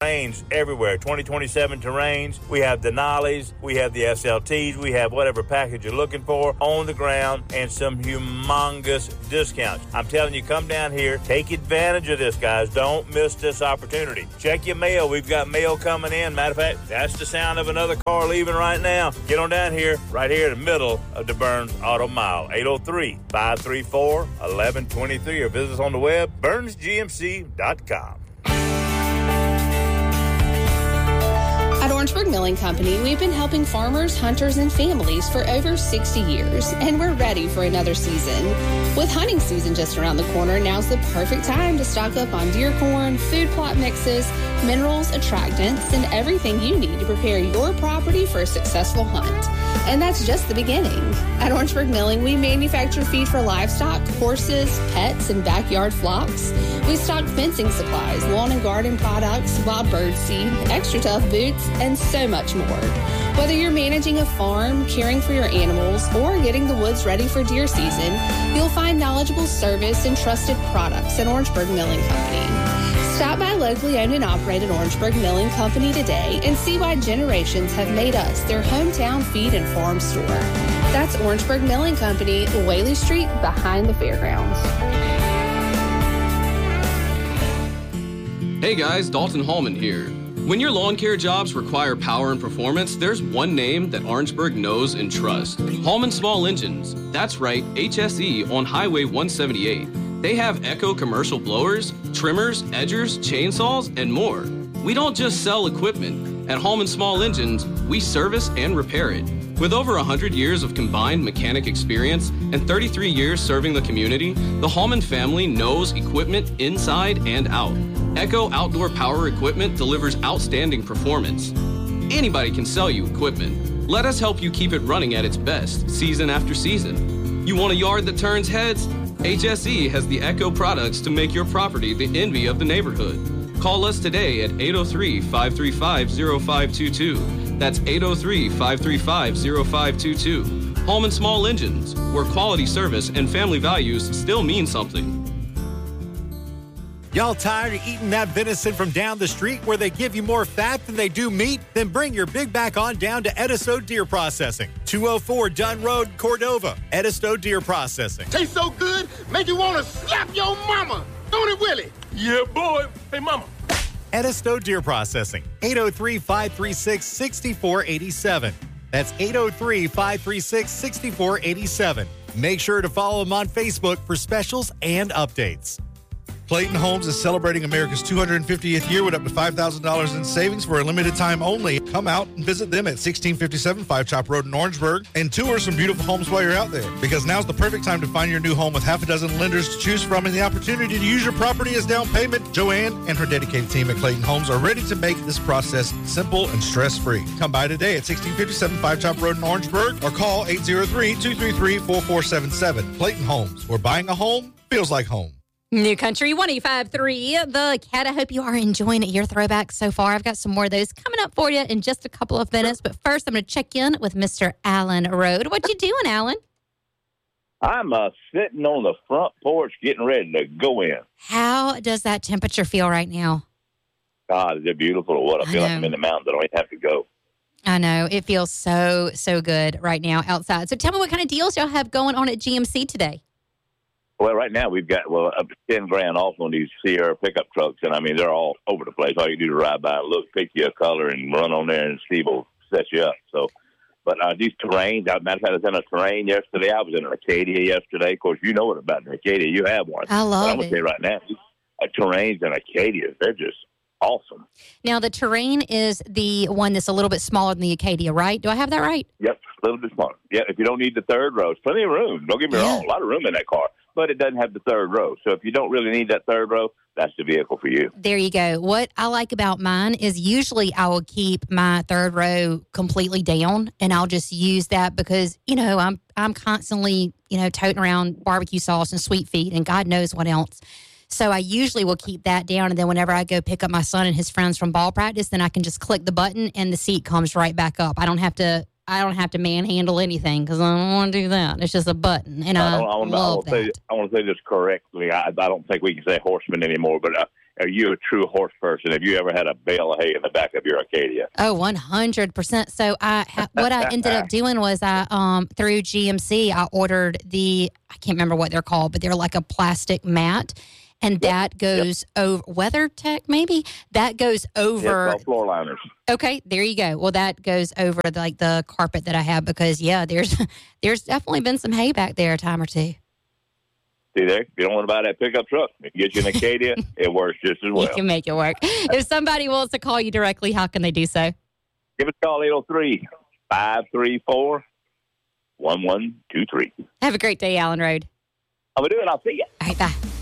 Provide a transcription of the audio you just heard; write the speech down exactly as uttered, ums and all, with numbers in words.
Terrains everywhere, twenty twenty-seven Terrains. We have Denali's, we have the S L Ts, we have whatever package you're looking for on the ground, and some humongous discounts. I'm telling you, come down here, take advantage of this, guys. Don't miss this opportunity. Check your mail. We've got mail coming in. Matter of fact, that's the sound of another car leaving right now. Get on down here, right here in the middle of the Burns Auto Mile, eight oh three, five three four, one one two three, or visit us on the web, burns g m c dot com. At Orangeburg Milling Company, we've been helping farmers, hunters, and families for over sixty years, and we're ready for another season. With hunting season just around the corner, now's the perfect time to stock up on deer corn, food plot mixes, minerals, attractants, and everything you need to prepare your property for a successful hunt. And that's just the beginning. At Orangeburg Milling, we manufacture feed for livestock, horses, pets, and backyard flocks. We stock fencing supplies, lawn and garden products, wild bird seed, extra tough boots, and so much more. Whether you're managing a farm, caring for your animals, or getting the woods ready for deer season, you'll find knowledgeable service and trusted products at Orangeburg Milling Company. Stop by locally owned and operated Orangeburg Milling Company today and see why generations have made us their hometown feed and farm store. That's Orangeburg Milling Company, Whaley Street, behind the fairgrounds. Hey guys, Dalton Hallman here. When your lawn care jobs require power and performance, there's one name that Orangeburg knows and trusts. Hallman Small Engines. That's right, H S E on Highway one seventy-eight. They have Echo commercial blowers, trimmers, edgers, chainsaws, and more. We don't just sell equipment. At Hallman Small Engines, we service and repair it. With over one hundred years of combined mechanic experience and thirty-three years serving the community, the Hallman family knows equipment inside and out. Echo Outdoor Power Equipment delivers outstanding performance. Anybody can sell you equipment. Let us help you keep it running at its best, season after season. You want a yard that turns heads? H S E has the Echo products to make your property the envy of the neighborhood. Call us today at eight oh three, five three five, oh five two two. That's eight oh three, five three five, oh five two two. Hallman Small Engines, where quality service and family values still mean something. Y'all tired of eating that venison from down the street where they give you more fat than they do meat? Then bring your big back on down to Edisto Deer Processing, two oh four Dunn Road, Cordova. Edisto Deer Processing. Tastes so good, make you want to slap your mama. Don't it, Willie? Yeah, boy. Hey, mama. Edisto Deer Processing, eight oh three, five three six, six four eight seven. That's eight oh three, five three six, six four eight seven. Make sure to follow them on Facebook for specials and updates. Clayton Homes is celebrating America's two hundred fiftieth year with up to five thousand dollars in savings for a limited time only. Come out and visit them at sixteen fifty-seven Five Chop Road in Orangeburg and tour some beautiful homes while you're out there. Because now's the perfect time to find your new home with half a dozen lenders to choose from and the opportunity to use your property as down payment. Joanne and her dedicated team at Clayton Homes are ready to make this process simple and stress-free. Come by today at sixteen fifty-seven Five Chop Road in Orangeburg or call eight oh three, two three three, four four seven seven. Clayton Homes, where buying a home feels like home. New Country one oh five point three, The Cat. I hope you are enjoying your throwbacks so far. I've got some more of those coming up for you in just a couple of minutes. But first, I'm going to check in with Mister Alan Road. What you doing, Alan? I'm uh, sitting on the front porch getting ready to go in. How does that temperature feel right now? God, is it beautiful? What I feel like I'm in the mountains. I don't even have to go. I know. It feels so, so good right now outside. So tell me what kind of deals y'all have going on at G M C today. Well, right now we've got, well, up to ten grand off on these Sierra pickup trucks. And, I mean, they're all over the place. All you do is ride by and look, pick you a color, and run on there, and Steve will set you up. So, but uh, these terrains, as a matter of fact, I was in a terrain yesterday. I was in an Acadia yesterday. Of course, you know what about an Acadia. You have one. I love but I'm going it. to tell you right now, uh, terrains and Acadias, they're just awesome. Now, the terrain is the one that's a little bit smaller than the Acadia, right? Do I have that right? Yep, a little bit smaller. Yeah, if you don't need the third row, it's plenty of room. Don't get me Yeah. wrong, a lot of room in that car. But it doesn't have the third row. So if you don't really need that third row, that's the vehicle for you. There you go. What I like about mine is usually I will keep my third row completely down, and I'll just use that because, you know, I'm I'm constantly, you know, toting around barbecue sauce and sweet feet and God knows what else. So I usually will keep that down, and then whenever I go pick up my son and his friends from ball practice, then I can just click the button and the seat comes right back up. I don't have to I don't have to manhandle anything because I don't want to do that. It's just a button, and I, I, don't, I, want, love I want that. to say, I want to say this correctly. I, I don't think we can say horseman anymore, but uh, are you a true horse person? Have you ever had a bale of hay in the back of your Acadia? Oh, one hundred percent. So I, ha- what I ended up doing was I, um, through G M C, I ordered the, I can't remember what they're called, but they're like a plastic mat. And that goes yep. over, WeatherTech maybe? That goes over. Yes, floor liners. Okay, there you go. Well, that goes over the, like the carpet that I have because, yeah, there's there's definitely been some hay back there a time or two. See there? If you don't want to buy that pickup truck, if you get you an Acadia, it works just as well. You can make it work. If somebody wants to call you directly, how can they do so? Give us a call, eight oh three, five three four, one one two three. Have a great day, Allen Road. I'm going to do it. I'll see you. All right, bye.